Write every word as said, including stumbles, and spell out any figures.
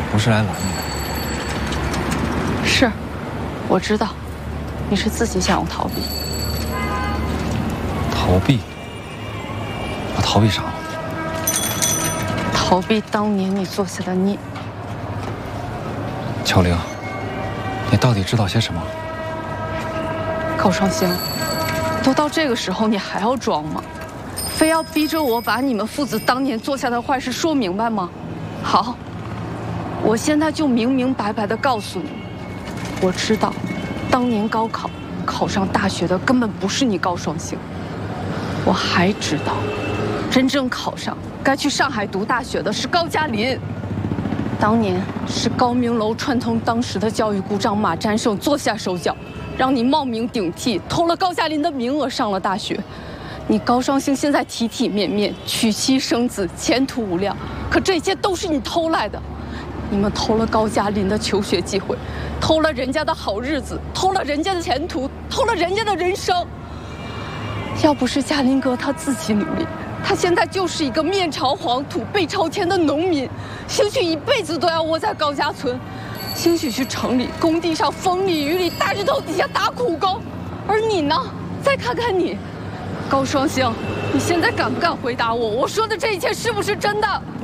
不是来拦你的。 是，我知道，你是自己想要逃避。 逃避？我逃避啥了？ 逃避当年你做下的孽。 乔玲，你到底知道些什么？ 高双星，都到这个时候，你还要装吗？非要逼着我把你们父子当年做下的坏事说明白吗？好，我现在就明明白白地告诉你，我知道，当年高考考上大学的根本不是你高双星。我还知道，真正考上该去上海读大学的是高加林。当年是高明楼串通当时的教育股长马占胜做下手脚，让你冒名顶替，偷了高加林的名额上了大学。你高双星现在体体面面，娶妻生子，前途无量。可这些都是你偷来的，你们偷了高加林的求学机会，偷了人家的好日子，偷了人家的前途，偷了人家的人生。要不是嘉林哥他自己努力，他现在就是一个面朝黄土背朝天的农民，兴许一辈子都要窝在高家村，兴许去城里工地上风里雨里大日头底下打苦工。而你呢？再看看你，高双星，你现在敢不敢回答我？我说的这一切是不是真的？